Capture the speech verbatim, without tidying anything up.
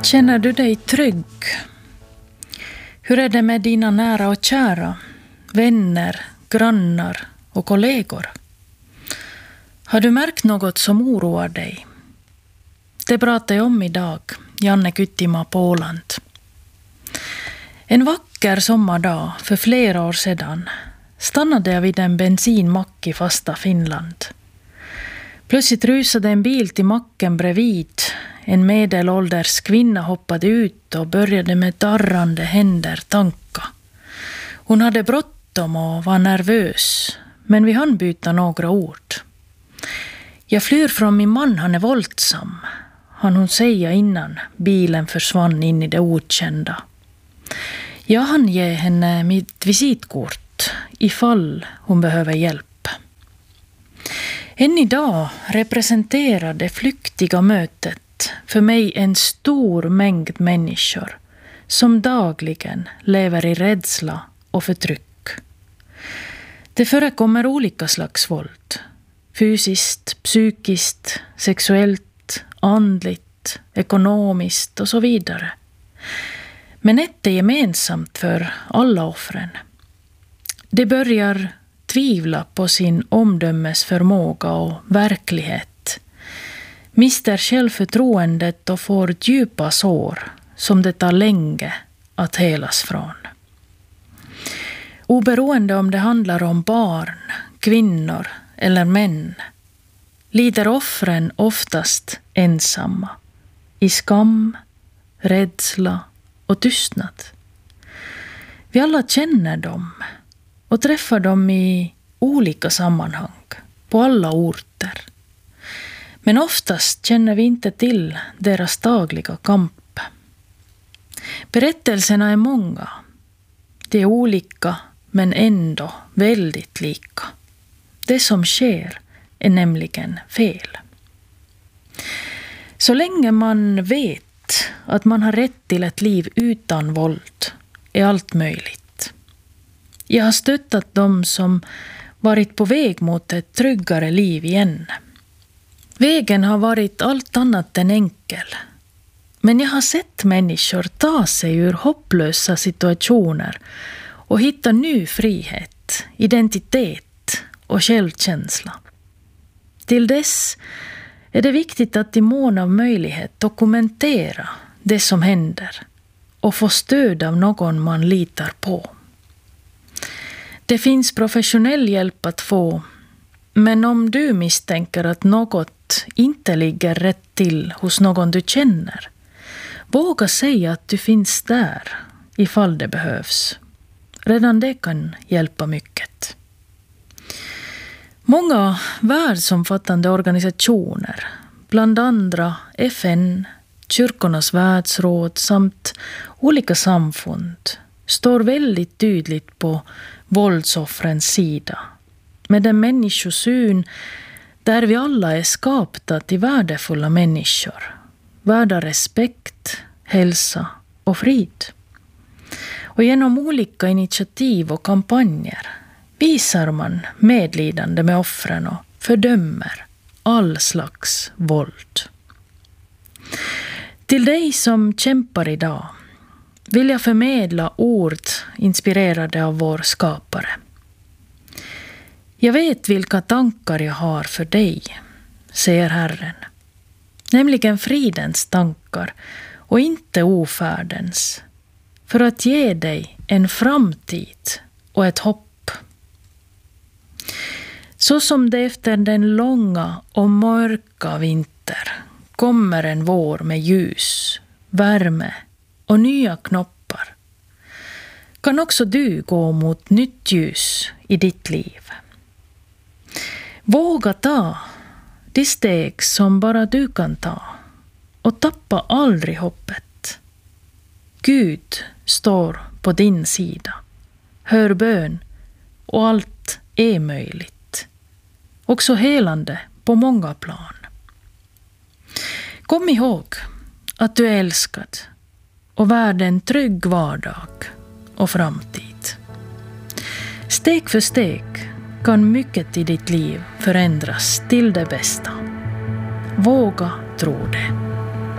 Känner du dig trygg? Hur är det med dina nära och kära, vänner, grannar och kollegor? Har du märkt något som oroar dig? Det pratar jag om idag, Janne Kyttima på Åland. En vacker sommardag för flera år sedan stannade jag vid en bensinmack i fasta Finland. Plötsligt rusade en bil till macken bredvid. En medelålders kvinna hoppade ut och började med darrande händer tanka. Hon hade bråttom och var nervös, men vi hann byta några ord. Jag flyr från min man, han är våldsam, hann hon säga innan bilen försvann in i det okända. Jag hann ge henne mitt visitkort ifall hon behöver hjälp. Än idag representerar det flyktiga mötet för mig en stor mängd människor som dagligen lever i rädsla och förtryck. Det förekommer olika slags våld. Fysiskt, psykiskt, sexuellt, andligt, ekonomiskt och så vidare. Men ett är gemensamt för alla offren. Det börjar tvivla på sin omdömesförmåga och verklighet, mister självförtroendet och får djupa sår som det tar länge att helas från. Oberoende om det handlar om barn, kvinnor eller män, lider offren oftast ensamma, i skam, rädsla och tystnad. Vi alla känner dem och träffar dem i olika sammanhang, på alla orter. Men oftast känner vi inte till deras dagliga kamp. Berättelserna är många. De är olika, men ändå väldigt lika. Det som sker är nämligen fel. Så länge man vet att man har rätt till ett liv utan våld är allt möjligt. Jag har stöttat dem som varit på väg mot ett tryggare liv igen. Vägen har varit allt annat än enkel. Men jag har sett människor ta sig ur hopplösa situationer och hitta ny frihet, identitet och självkänsla. Till dess är det viktigt att i mån av möjlighet dokumentera det som händer och få stöd av någon man litar på. Det finns professionell hjälp att få, men om du misstänker att något inte ligger rätt till hos någon du känner, våga säga att du finns där ifall det behövs. Redan det kan hjälpa mycket. Många världsomfattande organisationer, bland andra F N, Kyrkornas världsråd samt olika samfund, står väldigt tydligt på våldsoffrens sida, med en människosyn där vi alla är skapta till värdefulla människor, värda respekt, hälsa och frid. Och genom olika initiativ och kampanjer visar man medlidande med offren och fördömer all slags våld. Till dig som kämpar idag vill jag förmedla ord inspirerade av vår skapare. Jag vet vilka tankar jag har för dig, säger Herren. Nämligen fridens tankar och inte ofärdens, för att ge dig en framtid och ett hopp. Så som det efter den långa och mörka vinter kommer en vår med ljus, värme och nya knoppar, kan också du gå mot nytt ljus i ditt liv. Våga ta de steg som bara du kan ta och tappa aldrig hoppet. Gud står på din sida. Hör bön och allt är möjligt. Också helande på många plan. Kom ihåg att du är älskad och värd en trygg vardag och framtid. Steg för steg kan mycket i ditt liv förändras till det bästa. Våga tro det.